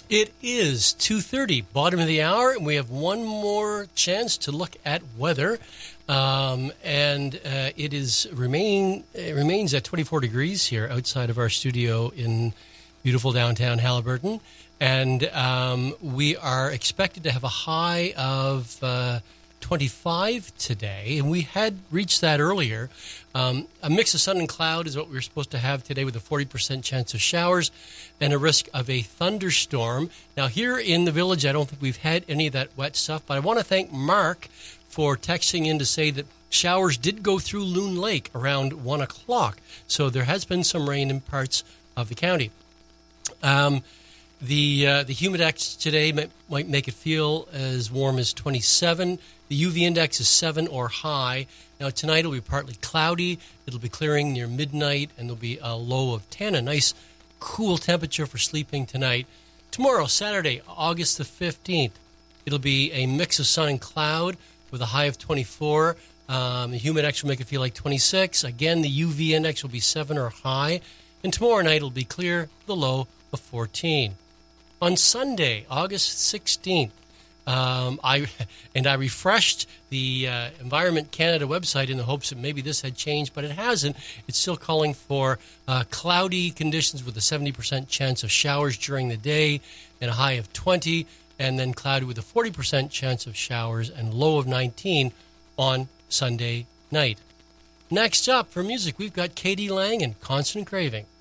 It is 2:30, bottom of the hour, and we have one more chance to look at weather. It remains at 24 degrees here outside of our studio in beautiful downtown Haliburton. And we are expected to have a high of 25 today, and we had reached that earlier. A mix of sun and cloud is what we were supposed to have today, with a 40% chance of showers and a risk of a thunderstorm. Now, here in the village, I don't think we've had any of that wet stuff, but I want to thank Mark for texting in to say that showers did go through Loon Lake around 1 o'clock. So there has been some rain in parts of the county. The humidex today might make it feel as warm as 27. The UV index is 7 or high. Now, tonight it'll be partly cloudy. It'll be clearing near midnight, and there'll be a low of 10, a nice cool temperature for sleeping tonight. Tomorrow, Saturday, August the 15th, it'll be a mix of sun and cloud with a high of 24. The humidex will make it feel like 26. Again, the UV index will be 7 or high. And tomorrow night it'll be clear, the low of 14. On Sunday, August 16th, I refreshed the Environment Canada website in the hopes that maybe this had changed, but it hasn't. It's still calling for cloudy conditions with a 70% chance of showers during the day and a high of 20, and then cloudy with a 40% chance of showers and low of 19 on Sunday night. Next up for music, we've got Katie Lang and Constant Craving.